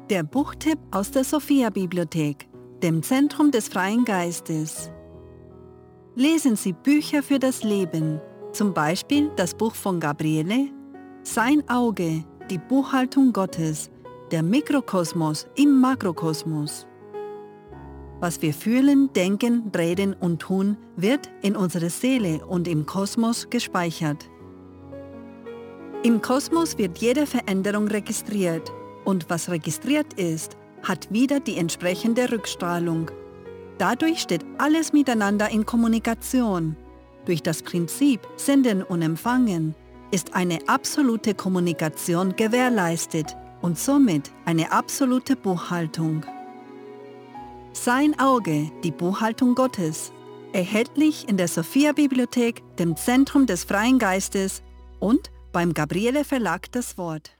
Der Buchtipp aus der Sophia-Bibliothek, dem Zentrum des Freien Geistes. Lesen Sie Bücher für das Leben, zum Beispiel das Buch von Gabriele, Sein Auge, die Buchhaltung Gottes, der Mikrokosmos im Makrokosmos. Was wir fühlen, denken, reden und tun, wird in unserer Seele und im Kosmos gespeichert. Im Kosmos wird jede Veränderung registriert und was registriert ist, hat wieder die entsprechende Rückstrahlung. Dadurch steht alles miteinander in Kommunikation. Durch das Prinzip Senden und Empfangen ist eine absolute Kommunikation gewährleistet und somit eine absolute Buchhaltung. Sein Auge, die Buchhaltung Gottes, erhältlich in der Sophia-Bibliothek, dem Zentrum des Freien Geistes und beim Gabriele Verlag das Wort.